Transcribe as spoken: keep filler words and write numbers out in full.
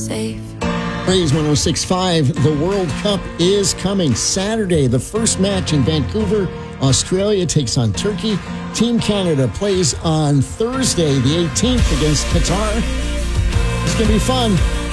safe. Praise one oh six point five. The World Cup is coming Saturday. The first match in Vancouver, Australia takes on Turkey. Team Canada plays on Thursday, the eighteenth, against Qatar. It's going to be fun.